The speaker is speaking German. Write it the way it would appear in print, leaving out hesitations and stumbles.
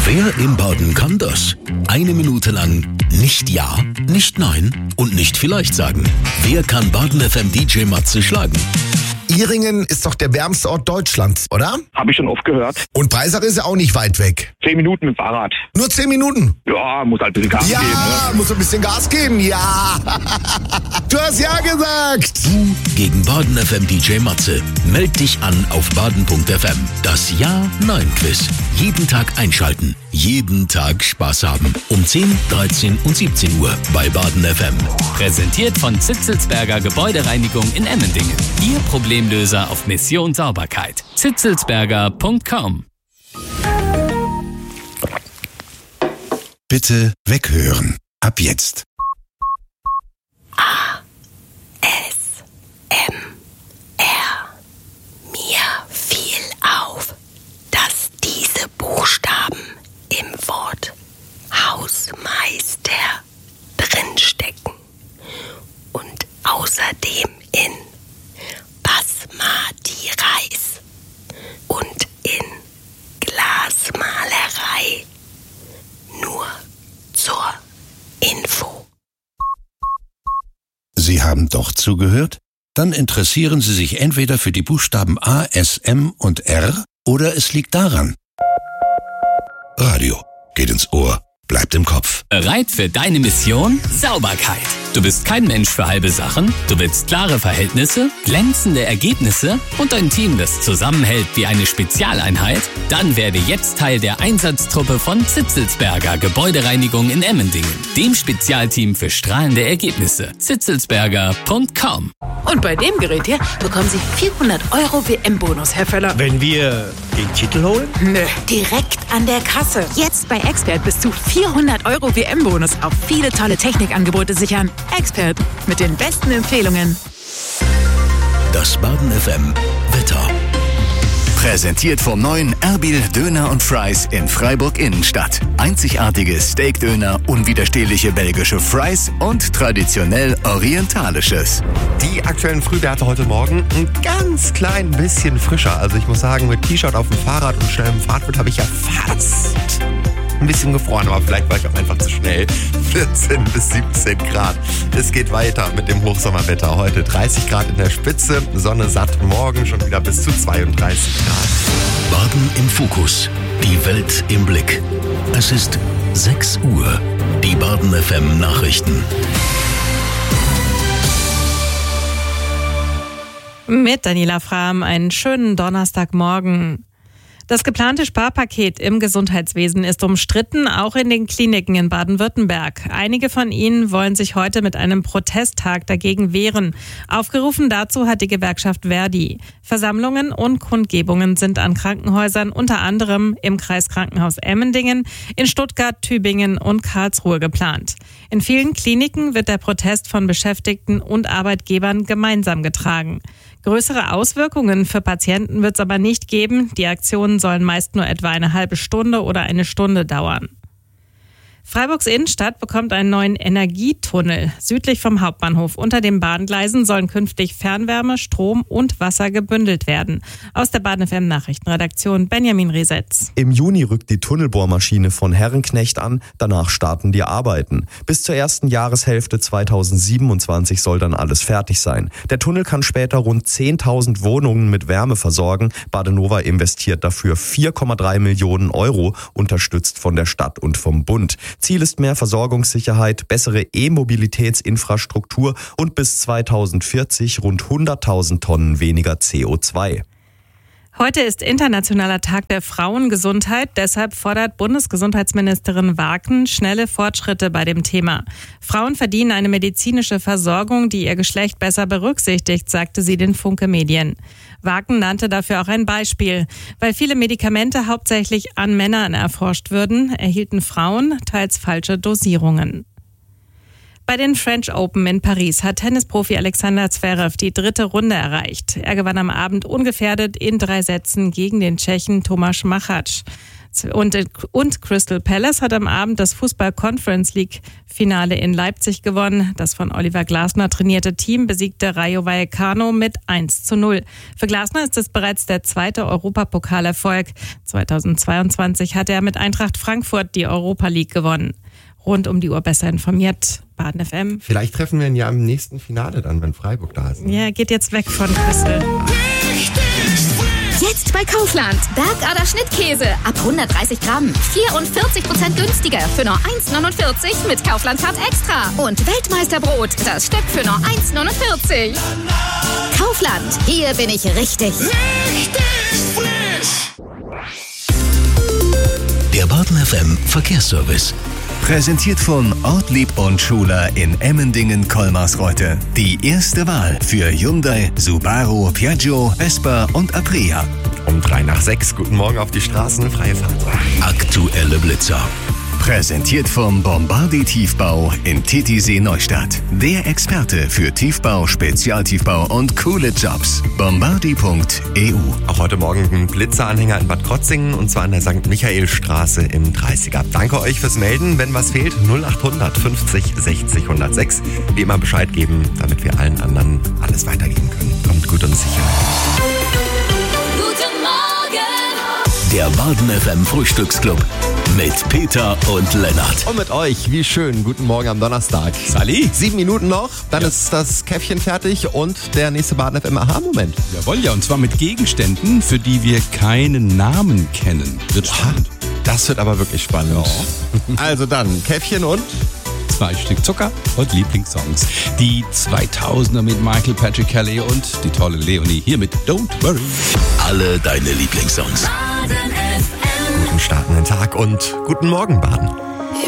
Wer im Baden kann das? 1 Minute lang nicht ja, nicht nein und nicht vielleicht sagen. Wer kann Baden FM DJ Matze schlagen? Ihringen ist doch der wärmste Ort Deutschlands, oder? Habe ich schon oft gehört. Und Breisach ist ja auch nicht weit weg. 10 Minuten mit dem Fahrrad. Nur 10 Minuten? Ja, muss halt ein bisschen Gas geben. Ja, muss ein bisschen Gas geben, ja. Du hast ja gesagt. Du gegen Baden FM DJ Matze. Meld dich an auf baden.fm. Das Ja-Nein-Quiz. Jeden Tag einschalten. Jeden Tag Spaß haben. Um 10, 13 und 17 Uhr bei Baden FM. Präsentiert von Zitzelsberger Gebäudereinigung in Emmendingen. Ihr Problemlöser auf Mission Sauberkeit. zitzelsberger.com. Bitte weghören. Ab jetzt. Mir fiel auf, dass diese Buchstaben im Wort Hausmeister drinstecken und außerdem in Basmati Reis und in Glasmalerei. Nur zur Info. Sie haben doch zugehört? Dann interessieren Sie sich entweder für die Buchstaben A, S, M und R oder es liegt daran. Radio geht ins Ohr, bleibt im Kopf. Bereit für deine Mission? Sauberkeit. Du bist kein Mensch für halbe Sachen. Du willst klare Verhältnisse, glänzende Ergebnisse und ein Team, das zusammenhält wie eine Spezialeinheit? Dann werde jetzt Teil der Einsatztruppe von Zitzelsberger Gebäudereinigung in Emmendingen, dem Spezialteam für strahlende Ergebnisse. zitzelsberger.com. Und bei dem Gerät hier bekommen Sie 400 € WM-Bonus, Herr Völler. Wenn wir den Titel holen? Nö, direkt an der Kasse. Jetzt bei Expert bis zu 400 € WM-Bonus auf viele tolle Technikangebote sichern. Expert mit den besten Empfehlungen. Das Baden FM Wetter. Präsentiert vom neuen Erbil Döner und Fries in Freiburg Innenstadt. Einzigartige Steakdöner, unwiderstehliche belgische Fries und traditionell orientalisches. Die aktuellen Frühwerte heute Morgen ein ganz klein bisschen frischer. Also ich muss sagen, mit T-Shirt auf dem Fahrrad und schnellem Fahrtwind habe ich ja fast ein bisschen gefroren, aber vielleicht war ich auch einfach zu schnell. 14 bis 17 Grad. Es geht weiter mit dem Hochsommerwetter. Heute 30 Grad in der Spitze, Sonne satt, morgen schon wieder bis zu 32 Grad. Baden im Fokus. Die Welt im Blick. Es ist 6 Uhr. Die Baden FM Nachrichten. Mit Daniela Frahm einen schönen Donnerstagmorgen. Das geplante Sparpaket im Gesundheitswesen ist umstritten, auch in den Kliniken in Baden-Württemberg. Einige von ihnen wollen sich heute mit einem Protesttag dagegen wehren. Aufgerufen dazu hat die Gewerkschaft Verdi. Versammlungen und Kundgebungen sind an Krankenhäusern, unter anderem im Kreiskrankenhaus Emmendingen, in Stuttgart, Tübingen und Karlsruhe geplant. In vielen Kliniken wird der Protest von Beschäftigten und Arbeitgebern gemeinsam getragen. Größere Auswirkungen für Patienten wird es aber nicht geben. Die Aktionen sollen meist nur etwa eine halbe Stunde oder eine Stunde dauern. Freiburgs Innenstadt bekommt einen neuen Energietunnel südlich vom Hauptbahnhof. Unter den Bahngleisen sollen künftig Fernwärme, Strom und Wasser gebündelt werden. Aus der Baden FM Nachrichtenredaktion Benjamin Resetz. Im Juni rückt die Tunnelbohrmaschine von Herrenknecht an, danach starten die Arbeiten. Bis zur ersten Jahreshälfte 2027 soll dann alles fertig sein. Der Tunnel kann später rund 10.000 Wohnungen mit Wärme versorgen. Badenova investiert dafür 4,3 Millionen €, unterstützt von der Stadt und vom Bund. Ziel ist mehr Versorgungssicherheit, bessere E-Mobilitätsinfrastruktur und bis 2040 rund 100.000 Tonnen weniger CO2. Heute ist Internationaler Tag der Frauengesundheit. Deshalb fordert Bundesgesundheitsministerin Waken schnelle Fortschritte bei dem Thema. Frauen verdienen eine medizinische Versorgung, die ihr Geschlecht besser berücksichtigt, sagte sie den Funke Medien. Waken nannte dafür auch ein Beispiel. Weil viele Medikamente hauptsächlich an Männern erforscht würden, erhielten Frauen teils falsche Dosierungen. Bei den French Open in Paris hat Tennisprofi Alexander Zverev die 3. Runde erreicht. Er gewann am Abend ungefährdet in 3 Sätzen gegen den Tschechen Tomáš Machač. Und Crystal Palace hat am Abend das Fußball-Conference-League-Finale in Leipzig gewonnen. Das von Oliver Glasner trainierte Team besiegte Rayo Vallecano mit 1:0. Für Glasner ist es bereits der zweite Europapokalerfolg. 2022 hatte er mit Eintracht Frankfurt die Europa League gewonnen. Rund um die Uhr besser informiert, Baden FM. Vielleicht treffen wir ihn ja im nächsten Finale dann, wenn Freiburg da ist. Ja, geht jetzt weg von Crystal. Jetzt bei Kaufland. Bergader Schnittkäse. Ab 130 Gramm. 44% günstiger. Für nur 1,49 mit Kaufland-Card Extra. Und Weltmeisterbrot. Das Stück für nur 1,49. Kaufland. Hier bin ich richtig. Der Baden FM Verkehrsservice. Präsentiert von Ortlieb und Schuler in Emmendingen-Kolmarsreuth. Die erste Wahl für Hyundai, Subaru, Piaggio, Vespa und Aprilia. Um 5:03. Guten Morgen auf die Straßen, freie Fahrt. Aktuelle Blitzer. Präsentiert vom Bombardi Tiefbau in Titisee Neustadt. Der Experte für Tiefbau, Spezialtiefbau und coole Jobs. Bombardi.eu. Auch heute Morgen ein Blitzeranhänger in Bad Krotzingen und zwar an der St. Michaelstraße im 30er. Danke euch fürs Melden. Wenn was fehlt, 0800 50 60 106. Wie immer Bescheid geben, damit wir allen anderen alles weitergeben können. Kommt gut und sicher. Guten Morgen. Der Baden FM Frühstücksclub mit Peter und Lennart. Und mit euch, wie schön. Guten Morgen am Donnerstag. Sali. 7 Minuten noch, dann ist das Käffchen fertig und der nächste Baden FM Aha-Moment. Jawohl, ja, und zwar mit Gegenständen, für die wir keinen Namen kennen. Wird spannend. Das wird aber wirklich spannend. Ja. Also dann, Käffchen und 2 Stück Zucker und Lieblingssongs. Die 2000er mit Michael Patrick Kelly und die tolle Leonie hier mit Don't Worry. Alle deine Lieblingssongs. guten Start in den Tag und guten Morgen, Baden.